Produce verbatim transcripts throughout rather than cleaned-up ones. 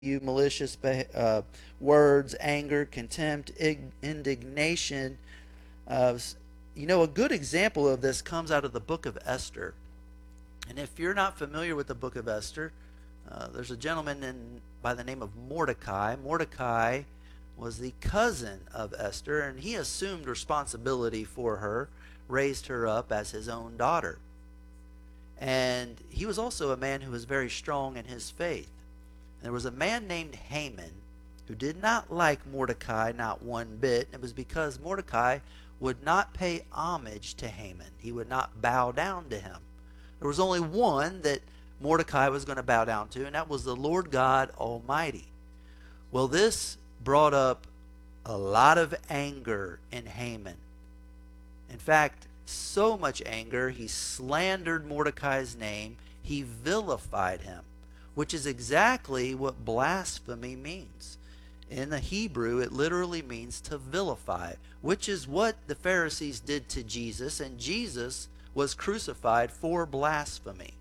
you malicious uh, words, anger, contempt, indignation. Uh, you know, a good example of this comes out of the book of Esther. And if you're not familiar with the book of Esther, uh, there's a gentleman in, by the name of Mordecai. Mordecai was the cousin of Esther, and he assumed responsibility for her, raised her up as his own daughter. And he was also a man who was very strong in his faith. And there was a man named Haman who did not like Mordecai not one bit. It was because Mordecai would not pay homage to Haman. He would not bow down to him. There was only one that Mordecai was going to bow down to, and that was the Lord God Almighty. Well, this brought up a lot of anger in Haman. In fact, so much anger, he slandered Mordecai's name. He vilified him, which is exactly what blasphemy means. In the Hebrew, it literally means to vilify, which is what the Pharisees did to Jesus, and Jesus was crucified for blasphemy.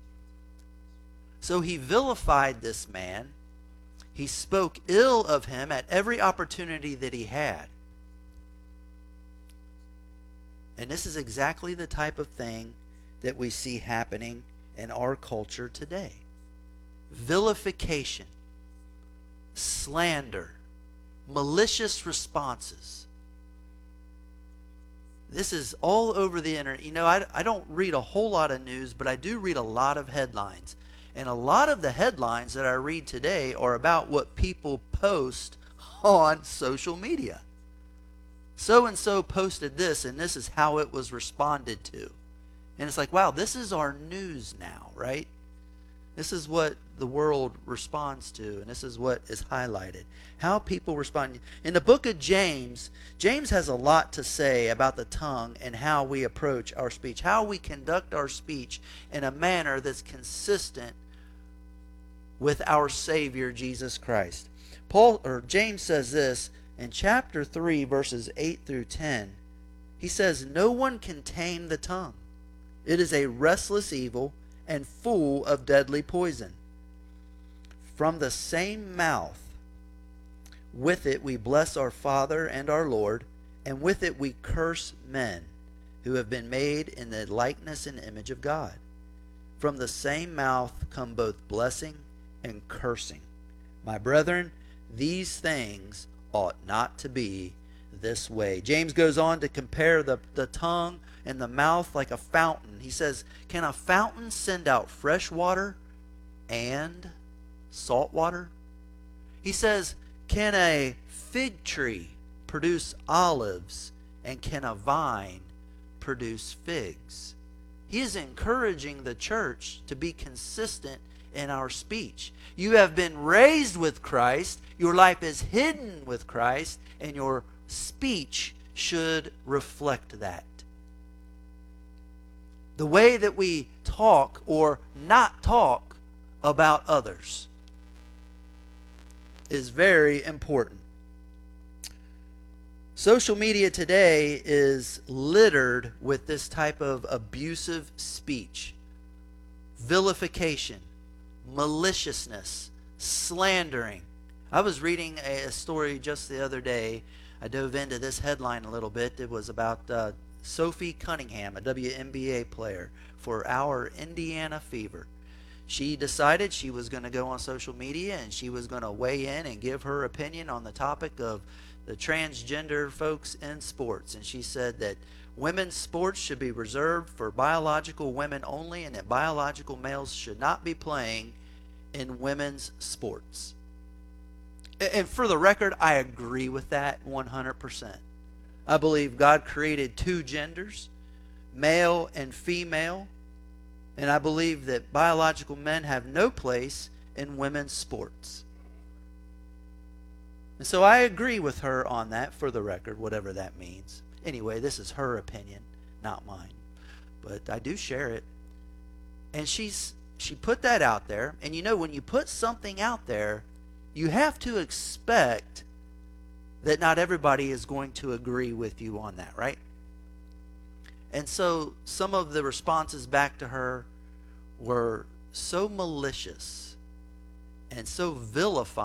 So he vilified this man. He spoke ill of him at every opportunity that he had. And this is exactly the type of thing that we see happening in our culture today. Vilification, slander, malicious responses. This is all over the internet. You know, I, I don't read a whole lot of news, but I do read a lot of headlines. And a lot of the headlines that I read today are about what people post on social media. So-and-so posted this, and this is how it was responded to. And it's like, wow, this is our news now, right? This is what the world responds to, and this is what is highlighted. How people respond. In the book of James, James has a lot to say about the tongue and how we approach our speech, how we conduct our speech in a manner that's consistent with our Savior, Jesus Christ. Paul or James says this in chapter three, verses eight through ten. He says, "No one can tame the tongue. It is a restless evil and full of deadly poison. From the same mouth, with it we bless our Father and our Lord, and with it we curse men who have been made in the likeness and image of God. From the same mouth come both blessing and cursing. My brethren, these things ought not to be this way." James goes on to compare the, the tongue and the mouth like a fountain. He says, can a fountain send out fresh water and salt water? He says, can a fig tree produce olives, and can a vine produce figs? He is encouraging the church to be consistent in our speech. You have been raised with Christ, your life is hidden with Christ, and your speech should reflect that. The way that we talk or not talk about others is very important. Social media today is littered with this type of abusive speech, vilification, maliciousness, slandering. I was reading a, a story just the other day. I dove into this headline a little bit. It was about uh, Sophie Cunningham, a W N B A player for our Indiana Fever. She decided she was going to go on social media and she was going to weigh in and give her opinion on the topic of the transgender folks in sports. And she said that women's sports should be reserved for biological women only, and that biological males should not be playing in women's sports. And for the record, I agree with that one hundred percent. I believe God created two genders, male and female, and I believe that biological men have no place in women's sports. And so I agree with her on that, for the record, whatever that means. Anyway, this is her opinion, not mine. But I do share it. And she's she put that out there. And you know, when you put something out there, you have to expect that not everybody is going to agree with you on that, right? And so some of the responses back to her were so malicious and so vilifying